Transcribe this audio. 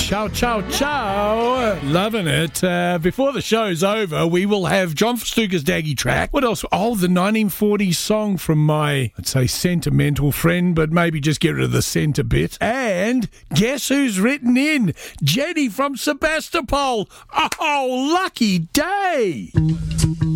Ciao, ciao, ciao. Loving it. Before the show's over, we will have John Festuca's Daggy track. What else? Oh, the 1940s song from my, I'd say, sentimental friend, but maybe just get rid of the centre bit. And guess who's written in? Jenny from Sebastopol. Oh, lucky day.